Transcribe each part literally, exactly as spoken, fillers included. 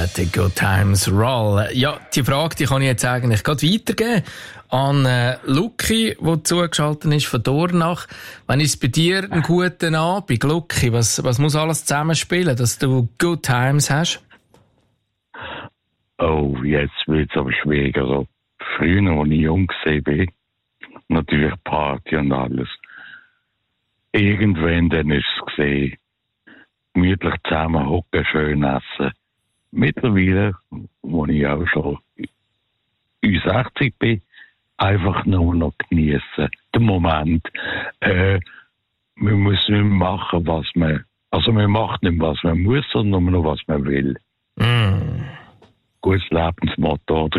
Let the Good Times Roll. Ja, die Frage, die kann ich jetzt eigentlich gerade weitergeben an äh, Luki, der zugeschaltet ist von Dornach. Wenn ist bei dir einen guten Abend, Luki, was, was muss alles zusammenspielen, dass du Good Times hast? Oh, jetzt wird es aber schwieriger. Also, früher, als ich jung war, natürlich Party und alles. Irgendwann dann ist es gesehen, gemütlich zusammen hocken, schön essen. Mittlerweile, wo ich auch schon Ü sechzig bin, einfach nur noch genießen. Den Moment. Äh, man muss nicht machen, was man, also man macht nicht, was man muss, sondern nur noch, was man will. Mm. Gutes Lebensmotto, oder?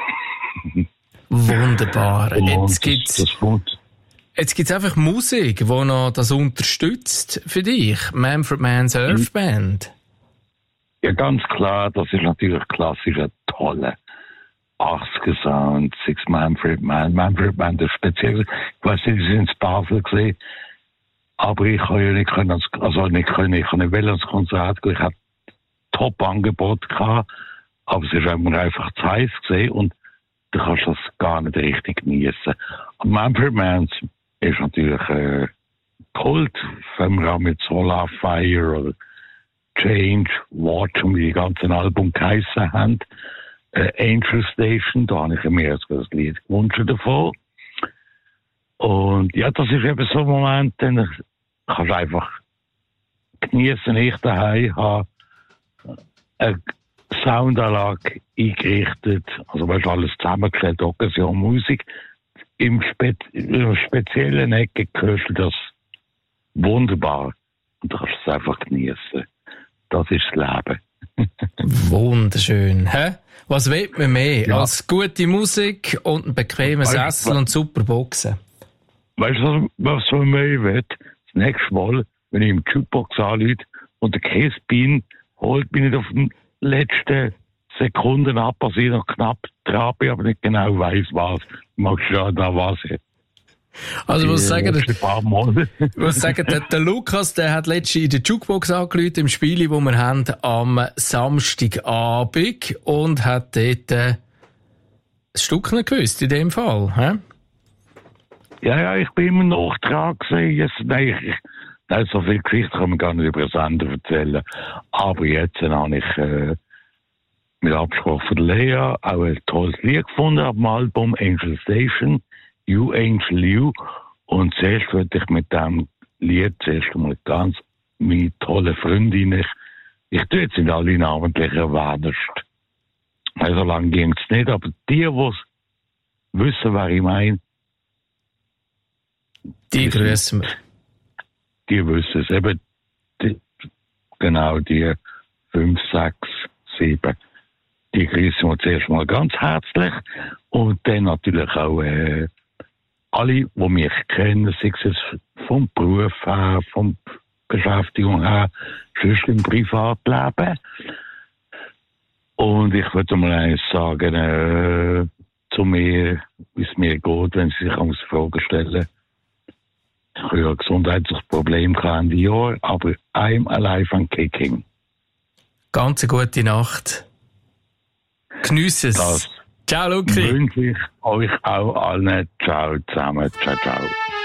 Wunderbar. Und Jetzt gibt's, das, das jetzt gibt's einfach Musik, die noch das unterstützt für dich. Manfred Mann's Earth Band. Ja, ganz klar, das ist natürlich klassischer, toller achtziger Sound, Six Manfred Mann. Manfred Mann, das speziell, ich weiß nicht, ich bin in Basel gesehen, aber ich habe ja nicht können, also nicht können, ich habe nicht wollen ans Konzert gehen, ich hatte Top-Angebot gehabt, aber es ist einfach zu heiß gesehen und du kannst das gar nicht richtig genießen. Und Manfred Mann ist natürlich äh, Kult, wenn wir auch mit Solar Fire oder Change, Watch und wie die ganzen Alben geheissen haben. Äh, Angel Station, da habe ich mir als das Lied gewünscht davon. Und ja, das ist eben so ein Moment, dann kannst du einfach genießen, ich daheim habe eine Soundanlage eingerichtet, also weißt du, alles zusammengestellt, Occasion Musik. Im, Spe im speziellen Ecke hörst du das wunderbar und du kannst es einfach genießen. Das ist das Leben. Wunderschön. Hä? Was will man mehr Ja. als gute Musik und einen bequemen Weißt, Sessel und super Boxen? Weißt du, was man mehr will? Das nächste Mal, wenn ich im Jukebox anrufe und der Käsebein holt, bin ich auf den letzten Sekunden ab, als ich noch knapp dran bin, aber nicht genau weiss, was. Magst du ja da was? Also, ich muss sagen, ein paar Mal. ich muss sagen, der, der Lukas, der hat letztens in der Jukebox angerufen, im Spiel, das wir haben, am Samstagabend, und hat dort äh, ein Stück nicht gewusst, in dem Fall. Hä? Ja, ja, ich bin immer noch dran gewesen. Jetzt, nein, ich, nein, so viel Geschichte kann man gar nicht über das Ende erzählen. Aber jetzt äh, habe ich äh, mit Absprache von Lea auch ein tolles Lied gefunden am Album Angel Station, You Angel You. Und zuerst würde ich mit diesem Lied zuerst einmal ganz meine tolle Freundin, ich, ich tue jetzt nicht alle namentlich erwähnt. So lange ging es nicht, aber die, die wissen, wer ich meine, Die grüßen wir. die wissen es. Eben, die, genau, die fünf, sechs, sieben, die grüßen wir zuerst mal ganz herzlich. Und dann natürlich auch äh, alle, die mich kennen, sei es vom Beruf her, von Beschäftigung her, sonst im Privatleben. Und ich würde mal eines sagen, äh, zu mir, wie es mir geht, wenn Sie sich eine Frage stellen. Ich habe ja ein gesundheitliches Problem Ende Jahr, aber I'm alive and kicking. Ganz eine gute Nacht. Geniesse es. Das Ciao, Luki. wünsche ich euch auch allen. Ciao zusammen. Ciao, ciao.